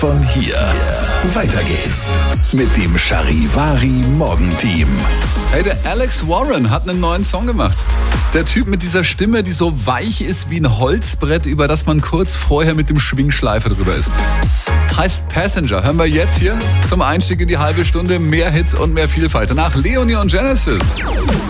Von hier. Weiter geht's mit dem Charivari Morgenteam. Hey, der Alex Warren hat einen neuen Song gemacht. Der Typ mit dieser Stimme, die so weich ist wie ein Holzbrett, über das man kurz vorher mit dem Schwingschleifer drüber ist. Heißt Passenger. Hören wir jetzt hier zum Einstieg in die halbe Stunde. Mehr Hits und mehr Vielfalt. Danach Leonie und Genesis.